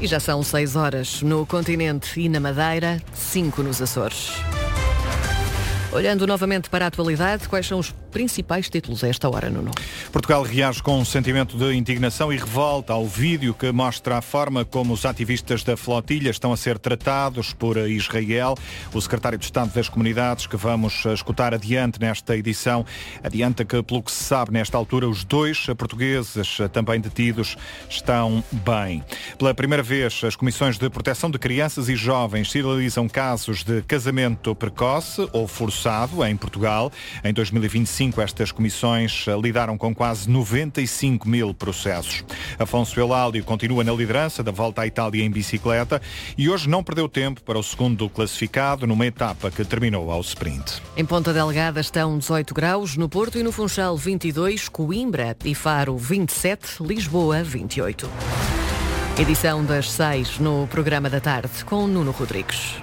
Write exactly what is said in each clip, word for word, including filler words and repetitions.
E já são seis horas no continente e na Madeira, cinco nos Açores. Olhando novamente para a atualidade, quais são os principais títulos a esta hora, Nuno? Portugal reage com um sentimento de indignação e revolta ao vídeo que mostra a forma como os ativistas da flotilha estão a ser tratados por Israel. O secretário de Estado das Comunidades, que vamos escutar adiante nesta edição, adianta que, pelo que se sabe nesta altura, os dois portugueses também detidos estão bem. Pela primeira vez, as Comissões de Proteção de Crianças e Jovens sinalizam casos de casamento precoce ou forçado em Portugal. Em dois mil e vinte e cinco, estas comissões lidaram com quase noventa e cinco mil processos. Afonso Eulálio continua na liderança da Volta à Itália em bicicleta e hoje não perdeu tempo para o segundo classificado numa etapa que terminou ao sprint. Em Ponta Delgada estão dezoito graus, no Porto e no Funchal vinte e dois, Coimbra e Faro vinte e sete, Lisboa vinte e oito. Edição das seis no programa da tarde com Nuno Rodrigues.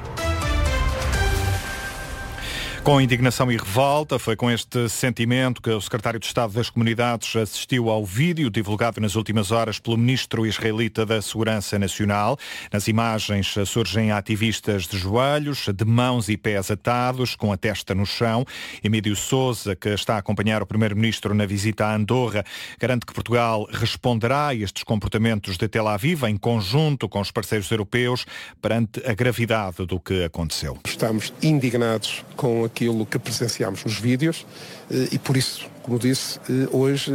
Com indignação e revolta, foi com este sentimento que o secretário de Estado das Comunidades assistiu ao vídeo divulgado nas últimas horas pelo ministro israelita da Segurança Nacional. Nas imagens surgem ativistas de joelhos, de mãos e pés atados, com a testa no chão. Emílio Sousa, que está a acompanhar o primeiro-ministro na visita a Andorra, garante que Portugal responderá a estes comportamentos de Tel Aviv em conjunto com os parceiros europeus perante a gravidade do que aconteceu. Estamos indignados com aquilo que presenciámos nos vídeos e por isso, como disse, hoje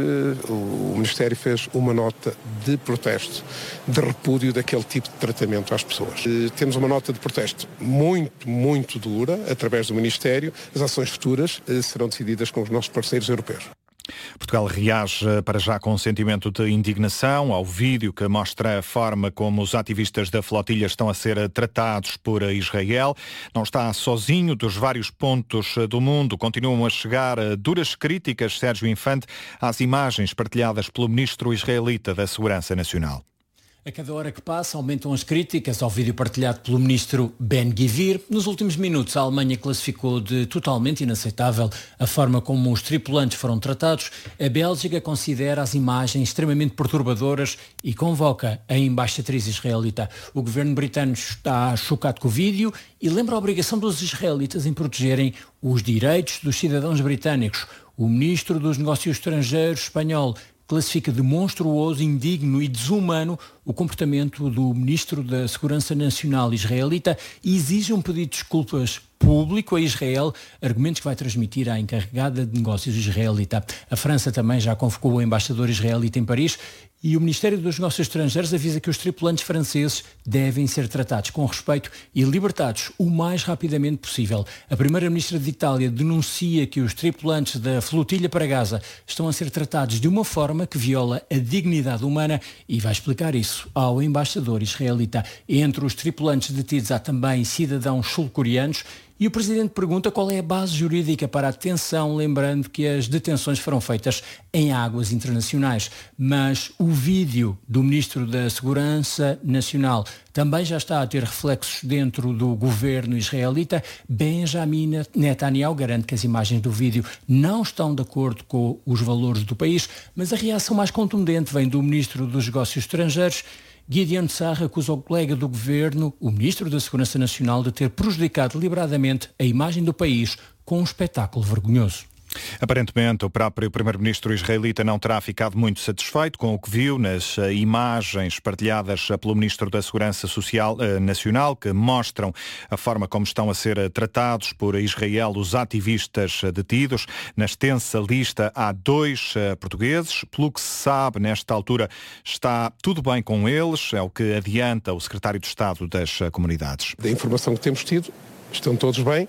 o Ministério fez uma nota de protesto, de repúdio daquele tipo de tratamento às pessoas. Temos uma nota de protesto muito, muito dura através do Ministério. As ações futuras serão decididas com os nossos parceiros europeus. Portugal reage para já com um sentimento de indignação ao vídeo que mostra a forma como os ativistas da flotilha estão a ser tratados por Israel. Não está sozinho. Dos vários pontos do mundo continuam a chegar duras críticas, Sérgio Infante, às imagens partilhadas pelo ministro israelita da Segurança Nacional. A cada hora que passa, aumentam as críticas ao vídeo partilhado pelo ministro Ben-Gvir. Nos últimos minutos, a Alemanha classificou de totalmente inaceitável a forma como os tripulantes foram tratados. A Bélgica considera as imagens extremamente perturbadoras e convoca a embaixatriz israelita. O governo britânico está chocado com o vídeo e lembra a obrigação dos israelitas em protegerem os direitos dos cidadãos britânicos. O ministro dos Negócios Estrangeiros espanhol classifica de monstruoso, indigno e desumano o comportamento do ministro da Segurança Nacional israelita e exige um pedido de desculpas público a Israel, argumentos que vai transmitir à encarregada de negócios israelita. A França também já convocou o embaixador israelita em Paris e o Ministério dos Negócios Estrangeiros avisa que os tripulantes franceses devem ser tratados com respeito e libertados o mais rapidamente possível. A primeira-ministra de Itália denuncia que os tripulantes da flotilha para Gaza estão a ser tratados de uma forma que viola a dignidade humana e vai explicar isso ao embaixador israelita. Entre os tripulantes detidos há também cidadãos sul-coreanos. E o Presidente pergunta qual é a base jurídica para a detenção, lembrando que as detenções foram feitas em águas internacionais. Mas o vídeo do Ministro da Segurança Nacional também já está a ter reflexos dentro do governo israelita. Benjamin Netanyahu garante que as imagens do vídeo não estão de acordo com os valores do país, mas a reação mais contundente vem do Ministro dos Negócios Estrangeiros. Gideon Sarr acusa o colega do governo, o Ministro da Segurança Nacional, de ter prejudicado deliberadamente a imagem do país com um espetáculo vergonhoso. Aparentemente, o próprio primeiro-ministro israelita não terá ficado muito satisfeito com o que viu nas uh, imagens partilhadas uh, pelo ministro da Segurança Social uh, Nacional, que mostram a forma como estão a ser uh, tratados por Israel os ativistas uh, detidos. Na extensa lista há dois uh, portugueses. Pelo que se sabe, nesta altura está tudo bem com eles, é o que adianta o secretário de Estado das uh, Comunidades. Da informação que temos tido, estão todos bem.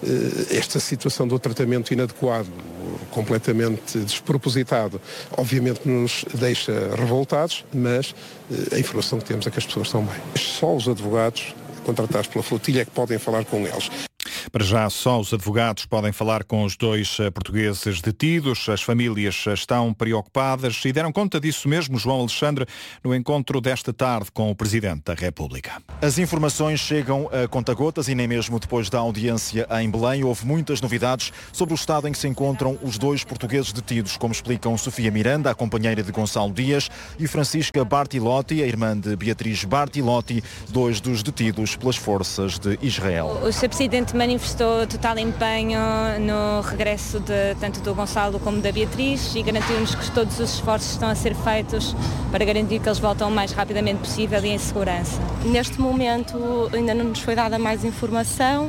Esta situação do tratamento inadequado, completamente despropositado, obviamente nos deixa revoltados, mas a informação que temos é que as pessoas estão bem. Só os advogados contratados pela flotilha é que podem falar com eles. Para já, só os advogados podem falar com os dois portugueses detidos. As famílias estão preocupadas e deram conta disso mesmo, João Alexandre, no encontro desta tarde com o Presidente da República. As informações chegam a conta-gotas e nem mesmo depois da audiência em Belém houve muitas novidades sobre o estado em que se encontram os dois portugueses detidos, como explicam Sofia Miranda, a companheira de Gonçalo Dias, e Francisca Bartilotti, a irmã de Beatriz Bartilotti, dois dos detidos pelas forças de Israel. O senhor Presidente manifestou total empenho no regresso de, tanto do Gonçalo como da Beatriz e garantiu-nos que todos os esforços estão a ser feitos para garantir que eles voltam o mais rapidamente possível e em segurança. Neste momento ainda não nos foi dada mais informação,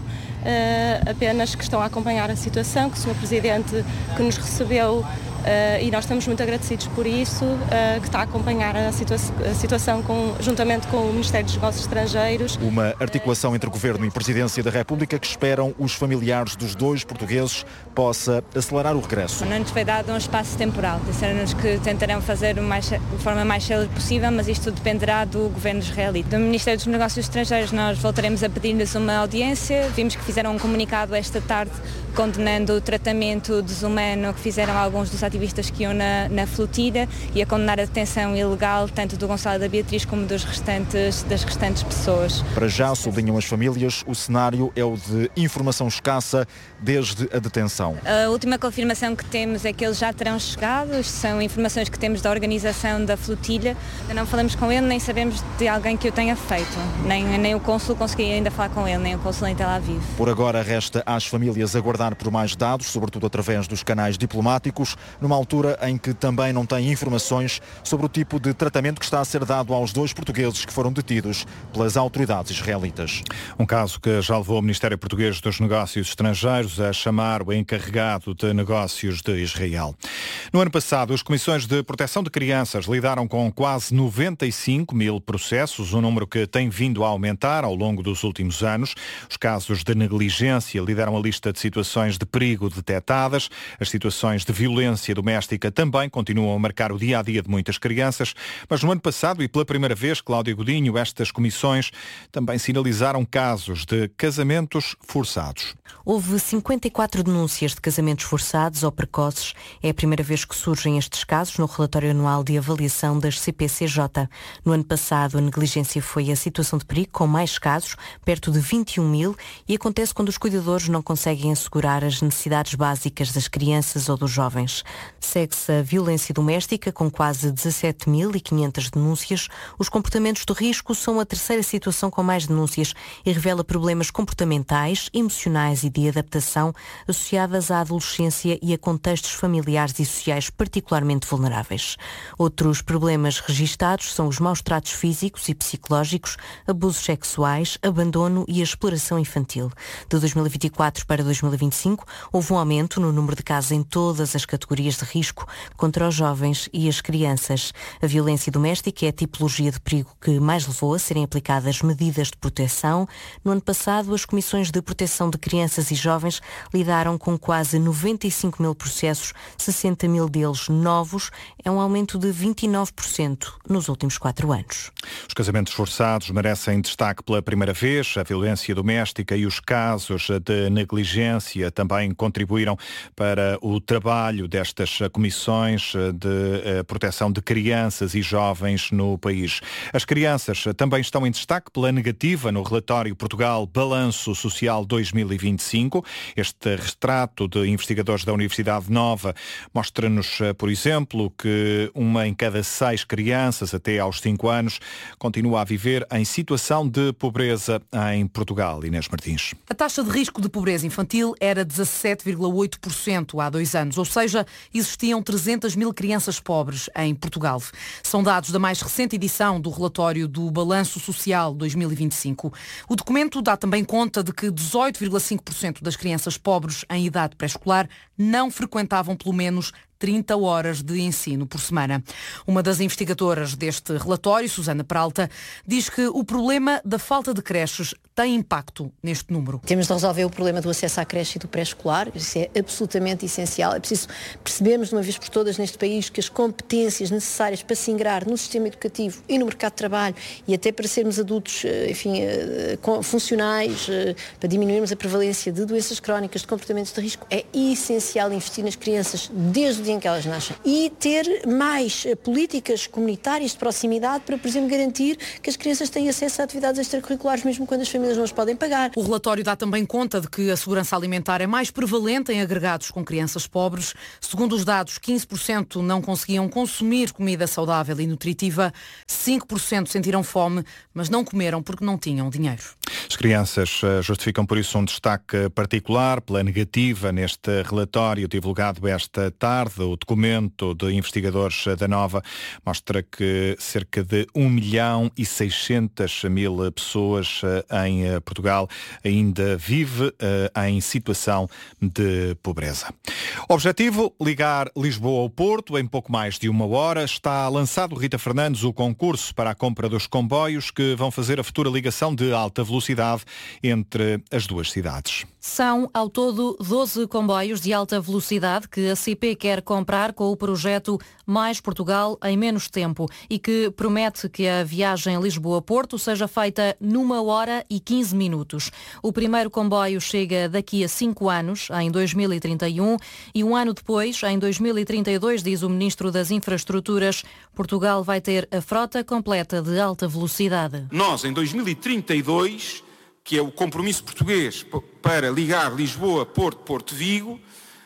uh, apenas que estão a acompanhar a situação, que o senhor Presidente que nos recebeu Uh, e nós estamos muito agradecidos por isso, uh, que está a acompanhar a, situa a situação com, juntamente com o Ministério dos Negócios Estrangeiros. Uma articulação entre o Governo e Presidência da República que esperam os familiares dos dois portugueses possa acelerar o regresso. Não nos foi dado um espaço temporal. Disseram-nos que tentarão fazer mais, de forma mais célere possível, mas isto dependerá do Governo israelita. Do Ministério dos Negócios Estrangeiros nós voltaremos a pedir-lhes uma audiência. Vimos que fizeram um comunicado esta tarde condenando o tratamento desumano que fizeram alguns dos ativistas que iam na, na flotilha e a condenar a detenção ilegal tanto do Gonçalo e da Beatriz como dos restantes, das restantes pessoas. Para já, sublinham as famílias, o cenário é o de informação escassa desde a detenção. A última confirmação que temos é que eles já terão chegado, são informações que temos da organização da flotilha. Não falamos com ele, nem sabemos de alguém que o tenha feito, nem, nem o cônsul conseguia ainda falar com ele, nem o cônsul em Tel Aviv. Por agora resta às famílias aguardar por mais dados, sobretudo através dos canais diplomáticos, numa altura em que também não tem informações sobre o tipo de tratamento que está a ser dado aos dois portugueses que foram detidos pelas autoridades israelitas. Um caso que já levou o Ministério Português dos Negócios Estrangeiros a chamar o encarregado de negócios de Israel. No ano passado, as comissões de proteção de crianças lidaram com quase noventa e cinco mil processos, um número que tem vindo a aumentar ao longo dos últimos anos. Os casos de negligência lideram a lista de situações de perigo detectadas. As situações de violência doméstica também continuam a marcar o dia-a-dia de muitas crianças, mas no ano passado e pela primeira vez, Cláudia Godinho, estas comissões também sinalizaram casos de casamentos forçados. Houve cinquenta e quatro denúncias de casamentos forçados ou precoces. É a primeira vez que surgem estes casos no relatório anual de avaliação das C P C J. No ano passado, a negligência foi a situação de perigo com mais casos, perto de vinte e um mil, e acontece quando os cuidadores não conseguem assegurar as necessidades básicas das crianças ou dos jovens. Segue-se a violência doméstica, com quase dezassete mil e quinhentas denúncias. Os comportamentos de risco são a terceira situação com mais denúncias e revela problemas comportamentais, emocionais e de adaptação associadas à adolescência e a contextos familiares e sociais particularmente vulneráveis. Outros problemas registados são os maus tratos físicos e psicológicos, abusos sexuais, abandono e a exploração infantil. De dois mil e vinte e quatro para dois mil e vinte e cinco, houve um aumento no número de casos em todas as categorias de risco contra os jovens e as crianças. A violência doméstica é a tipologia de perigo que mais levou a serem aplicadas medidas de proteção. No ano passado, as comissões de proteção de crianças e jovens lidaram com quase noventa e cinco mil processos, sessenta mil deles novos. É um aumento de vinte e nove por cento nos últimos quatro anos. Os casamentos forçados merecem destaque pela primeira vez. A violência doméstica e os casos de negligência também contribuíram para o trabalho destas comissões de proteção de crianças e jovens no país. As crianças também estão em destaque pela negativa no relatório Portugal Balanço Social dois mil e vinte e cinco. Este retrato de investigadores da Universidade Nova mostra-nos, por exemplo, que uma em cada seis crianças até aos cinco anos continua a viver em situação de pobreza em Portugal. Inês Martins. A taxa de risco de pobreza infantil era dezassete vírgula oito por cento há dois anos, ou seja, existiam trezentas mil crianças pobres em Portugal. São dados da mais recente edição do relatório do Balanço Social dois mil e vinte e cinco. O documento dá também conta de que dezoito vírgula cinco por cento das crianças pobres em idade pré-escolar não frequentavam pelo menos trinta horas de ensino por semana. Uma das investigadoras deste relatório, Susana Peralta, diz que o problema da falta de creches tem impacto neste número. Temos de resolver o problema do acesso à creche e do pré-escolar, isso é absolutamente essencial. É preciso percebermos de uma vez por todas neste país que as competências necessárias para se ingrar no sistema educativo e no mercado de trabalho e até para sermos adultos, enfim, funcionais, para diminuirmos a prevalência de doenças crónicas, de comportamentos de risco, é essencial investir nas crianças desde o dia em que elas nascem e ter mais políticas comunitárias de proximidade para, por exemplo, garantir que as crianças têm acesso a atividades extracurriculares mesmo quando as famílias não as podem pagar. O relatório dá também conta de que a segurança alimentar é mais prevalente em agregados com crianças pobres. Segundo os dados, quinze por cento não conseguiam consumir comida saudável e nutritiva, cinco por cento sentiram fome, mas não comeram porque não tinham dinheiro. As crianças justificam por isso um destaque particular pela negativa neste relatório divulgado esta tarde. O documento de investigadores da Nova mostra que cerca de um milhão e seiscentas mil pessoas em Portugal ainda vive em situação de pobreza. Objetivo, ligar Lisboa ao Porto em pouco mais de uma hora. Está lançado, Rita Fernandes, o concurso para a compra dos comboios que vão fazer a futura ligação de alta velocidade entre as duas cidades. São, ao todo, doze comboios de alta velocidade que a C P quer comprar com o projeto Mais Portugal em menos tempo e que promete que a viagem Lisboa-Porto seja feita numa hora e quinze minutos. O primeiro comboio chega daqui a cinco anos, em dois mil e trinta e um, e um ano depois, em dois mil e trinta e dois, diz o Ministro das Infraestruturas, Portugal vai ter a frota completa de alta velocidade. Nós, em dois mil e trinta e dois, que é o compromisso português para ligar Lisboa, Porto, Porto, Vigo,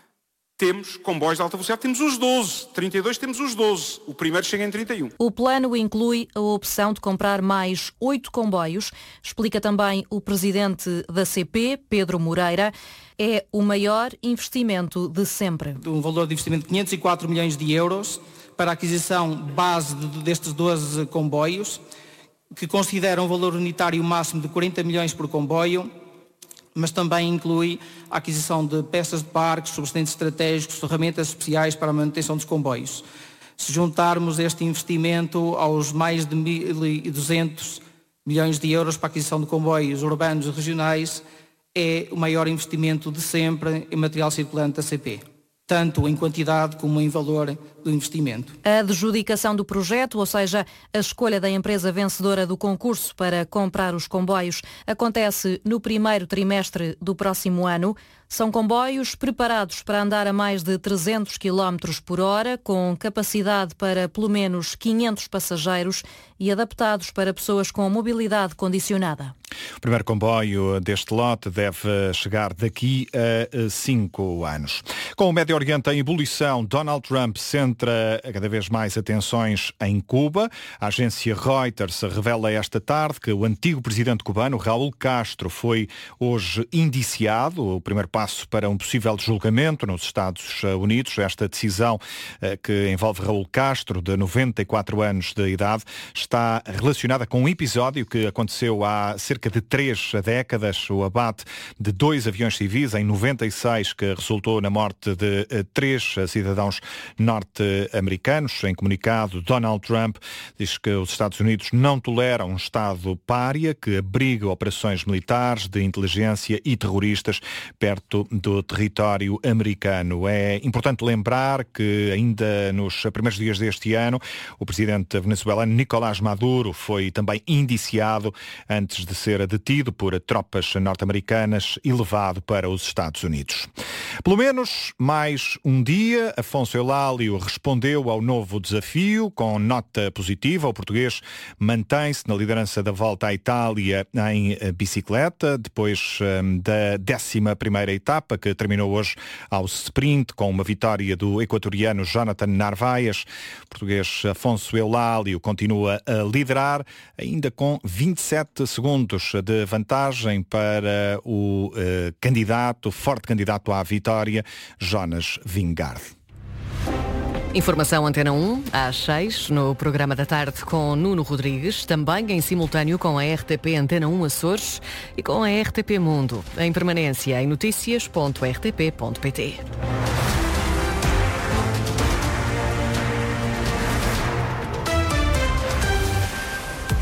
temos comboios de alta velocidade, temos os doze. trinta e dois temos os doze. O primeiro chega em trinta e um. O plano inclui a opção de comprar mais oito comboios. Explica também o presidente da C P, Pedro Moreira. É o maior investimento de sempre. Um valor de investimento de quinhentos e quatro milhões de euros para a aquisição base de, destes doze comboios, que considera um valor unitário máximo de quarenta milhões por comboio, mas também inclui a aquisição de peças de parques, subsistentes estratégicos, ferramentas especiais para a manutenção dos comboios. Se juntarmos este investimento aos mais de mil e duzentos milhões de euros para a aquisição de comboios urbanos e regionais, é o maior investimento de sempre em material circulante da C P, tanto em quantidade como em valor do investimento. A adjudicação do projeto, ou seja, a escolha da empresa vencedora do concurso para comprar os comboios, acontece no primeiro trimestre do próximo ano. São comboios preparados para andar a mais de trezentos quilómetros por hora, com capacidade para pelo menos quinhentos passageiros e adaptados para pessoas com mobilidade condicionada. O primeiro comboio deste lote deve chegar daqui a cinco anos. Com o Médio Oriente em ebulição, Donald Trump centra cada vez mais atenções em Cuba. A agência Reuters revela esta tarde que o antigo presidente cubano, Raúl Castro, foi hoje indiciado, o primeiro passo para um possível julgamento nos Estados Unidos. Esta decisão, que envolve Raúl Castro, de noventa e quatro anos de idade, está relacionada com um episódio que aconteceu há cerca de três décadas, o abate de dois aviões civis em noventa e seis, que resultou na morte de três cidadãos norte-americanos. Em comunicado, Donald Trump diz que os Estados Unidos não toleram um Estado pária que abriga operações militares, de inteligência e terroristas perto do território americano. É importante lembrar que ainda nos primeiros dias deste ano, o presidente venezuelano Nicolás Maduro foi também indiciado antes de ser detido por tropas norte-americanas e levado para os Estados Unidos. Pelo menos mais um dia, Afonso Eulálio respondeu ao novo desafio com nota positiva. O português mantém-se na liderança da Volta à Itália em bicicleta, depois um, da décima primeira etapa, que terminou hoje ao sprint, com uma vitória do equatoriano Jonathan Narvaez. O português Afonso Eulálio continua a liderar, ainda com vinte e sete segundos de vantagem para o uh, candidato, forte candidato à vitória, Jonas Vingegaard. Informação Antena um, às seis, no programa da tarde com Nuno Rodrigues, também em simultâneo com a R T P Antena um Açores e com a R T P Mundo, em permanência em notícias ponto r t p ponto p t.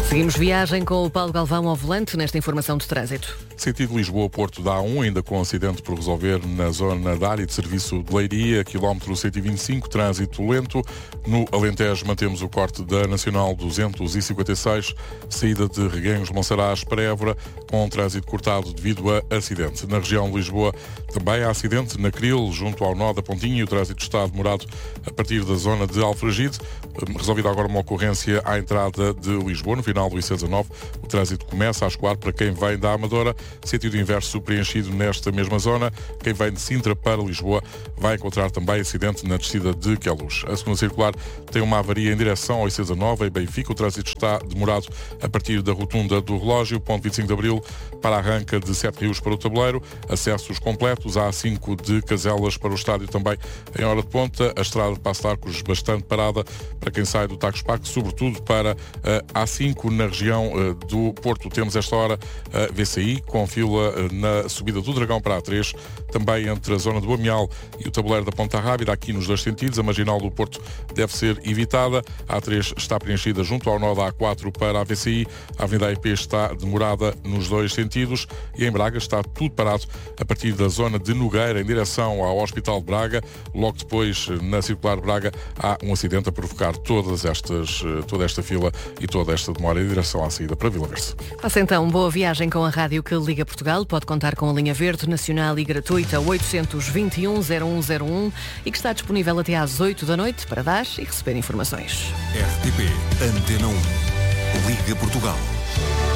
Seguimos viagem com o Paulo Galvão ao volante nesta informação de trânsito. Sentido Lisboa-Porto da A um, ainda com acidente por resolver na zona da área de serviço de Leiria, quilómetro cento e vinte e cinco, trânsito lento. No Alentejo mantemos o corte da Nacional duzentos e cinquenta e seis, saída de Reguengos Monsaraz para Évora, com trânsito cortado devido a acidente. Na região de Lisboa também há acidente na Cril, junto ao nó da Pontinha, e o trânsito está demorado a partir da zona de Alfragide. Resolvida agora uma ocorrência à entrada de Lisboa, no final do I C dezanove, o trânsito começa a escoar para quem vem da Amadora, sentido inverso preenchido nesta mesma zona. Quem vem de Sintra para Lisboa vai encontrar também acidente na descida de Queluz. A segunda circular tem uma avaria em direção ao I C dezanove, em Benfica. O trânsito está demorado a partir da rotunda do Relógio, ponto vinte e cinco de Abril, para a arranca de Sete Rios para o Tabuleiro. Acessos completos, a A cinco de Caselas para o estádio também em hora de ponta. A estrada de Passo de Arcos bastante parada para quem sai do Tagus Parque, sobretudo para a A cinco na região do Porto. Temos esta hora a V C I com fila na subida do Dragão para a A três, também entre a zona do Amial e o Tabuleiro da Ponta Rábida, aqui nos dois sentidos. A marginal do Porto deve ser evitada. A A três está preenchida junto ao nó da A quatro para a V C I. A Avenida A I P está demorada nos dois sentidos e em Braga está tudo parado a partir da zona de Nogueira em direção ao Hospital de Braga. Logo depois, na circular Braga, há um acidente a provocar todas estas, toda esta fila e toda esta demora em direção à saída para Vila Verde. Faça então boa viagem com a rádio que liga Portugal. Pode contar com a linha verde nacional e gratuita oitocentos e vinte e um zero um zero um e que está disponível até às oito da noite para dar e receber informações. R T P Antena um. Liga Portugal.